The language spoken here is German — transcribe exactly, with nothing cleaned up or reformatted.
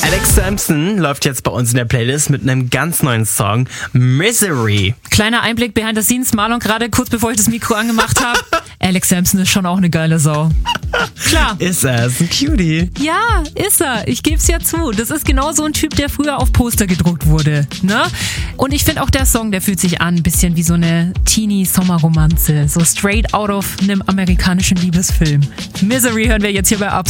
Alex Sampson läuft jetzt bei uns in der Playlist mit einem ganz neuen Song, Misery. Kleiner Einblick behind the scenes, Marlon, gerade kurz bevor ich das Mikro angemacht habe. Alex Sampson ist schon auch eine geile Sau. Klar. Ist er, ist ein Cutie. Ja, ist er. Ich geb's ja zu. Das ist genau so ein Typ, der früher auf Poster gedruckt wurde. Ne? Und ich finde auch der Song, der fühlt sich an, ein bisschen wie so eine Teenie-Sommerromanze. So straight out of einem amerikanischen Liebesfilm. Misery hören wir jetzt hier bei Up.